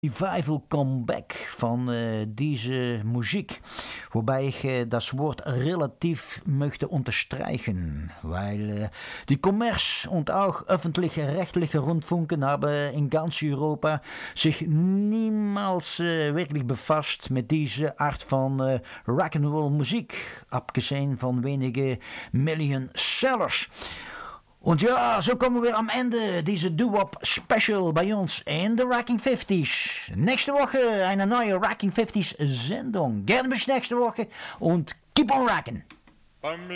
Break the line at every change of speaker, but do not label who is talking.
Revival comeback van deze muziek, wobei ich das Wort relativ möchte unterstreichen, weil die Kommerz und auch öffentlich-rechtliche Rundfunken haben in ganz Europa sich niemals wirklich befasst mit dieser Art von Rock'n'Roll Musik, abgesehen von wenige Million Sellers. Und ja, so kommen wir am Ende dieser Doo-Wop Special bei uns in der Rocking 50s. Nächste Woche eine neue Rocking 50s Sendung. Gerne bis nächste Woche und keep on rocking.